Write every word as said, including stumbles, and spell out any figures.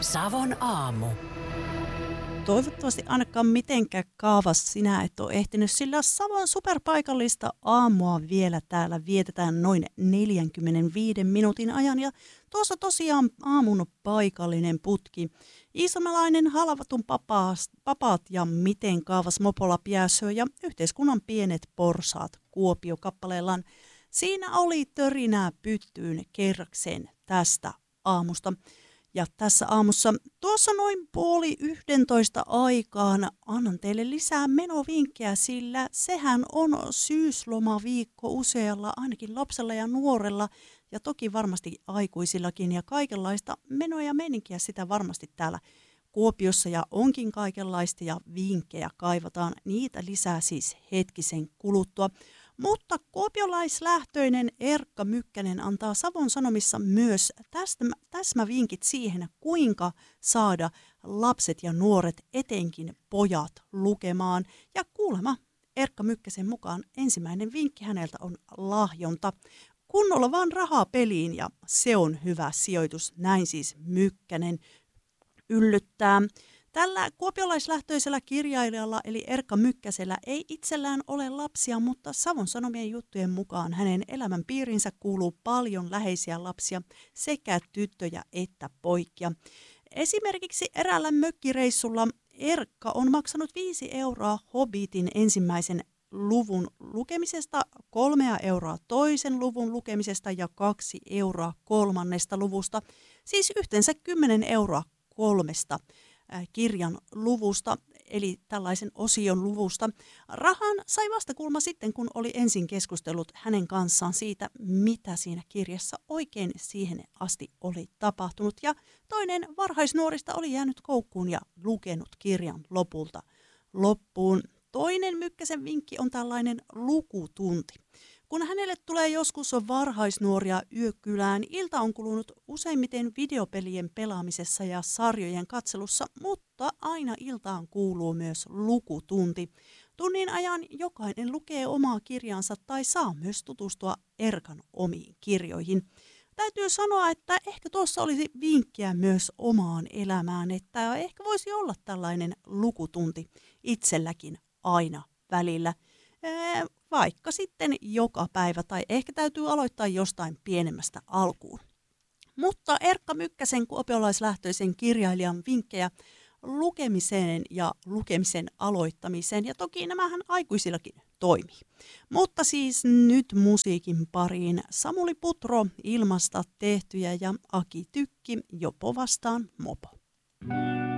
Savon aamu. Toivottavasti ainakaan mitenkään kaavas sinä et ole ehtinyt, sillä Savon superpaikallista aamua vielä täällä vietetään noin neljänkymmenenviiden minuutin ajan. Ja tuossa tosiaan aamun paikallinen putki. Iisalmelainen halvatun papaat, papaat ja miten kaavas mopola piäsö ja yhteiskunnan pienet porsaat Kuopio-kappaleellaan. Siinä oli törinää pyttyyn kerrakseen tästä aamusta. Ja tässä aamussa tuossa noin puoli yhdentoista aikaan annan teille lisää menovinkkejä, sillä sehän on syyslomaviikko usealla, ainakin lapsella ja nuorella ja toki varmasti aikuisillakin ja kaikenlaista menoa ja meininkiä sitä varmasti täällä Kuopiossa ja onkin kaikenlaista ja vinkkejä kaivataan, niitä lisää siis hetkisen kuluttua. Mutta kuopiolaislähtöinen Erkka Mykkänen antaa Savon Sanomissa myös täsmä, täsmävinkit siihen, kuinka saada lapset ja nuoret, etenkin pojat, lukemaan. Ja kuulemma Erkka Mykkäsen mukaan ensimmäinen vinkki häneltä on lahjonta. Kunnolla vaan rahaa peliin ja se on hyvä sijoitus, näin siis Mykkänen yllyttää. Tällä kuopiolaislähtöisellä kirjailijalla eli Erkka Mykkäsellä ei itsellään ole lapsia, mutta Savon Sanomien juttujen mukaan hänen elämän piirinsä kuuluu paljon läheisiä lapsia, sekä tyttöjä että poikia. Esimerkiksi eräällä mökkireissulla Erkka on maksanut viisi euroa Hobbitin ensimmäisen luvun lukemisesta, kolmea euroa toisen luvun lukemisesta ja kaksi euroa kolmannesta luvusta, siis yhteensä kymmenen euroa kolmesta kirjan luvusta, eli tällaisen osion luvusta. Rahan sai vastakulma sitten, kun oli ensin keskustellut hänen kanssaan siitä, mitä siinä kirjassa oikein siihen asti oli tapahtunut. Ja toinen varhaisnuorista oli jäänyt koukkuun ja lukenut kirjan lopulta loppuun. Toinen Mykkäsen vinkki on tällainen lukutunti. Kun hänelle tulee joskus varhaisnuoria yökylään, ilta on kulunut useimmiten videopelien pelaamisessa ja sarjojen katselussa, mutta aina iltaan kuuluu myös lukutunti. Tunnin ajan jokainen lukee omaa kirjansa tai saa myös tutustua Erkan omiin kirjoihin. Täytyy sanoa, että ehkä tuossa olisi vinkkiä myös omaan elämään, että ehkä voisi olla tällainen lukutunti itselläkin aina välillä. Vaikka sitten joka päivä tai ehkä täytyy aloittaa jostain pienemmästä alkuun. Mutta Erkka Mykkäsen kuopiolaislähtöisen kirjailijan vinkkejä lukemiseen ja lukemisen aloittamiseen, ja toki nämähän aikuisillakin toimii. Mutta siis nyt musiikin pariin Samuli Putro Ilmasta tehtyjä ja Aki Tykki Jopo vastaan mopo.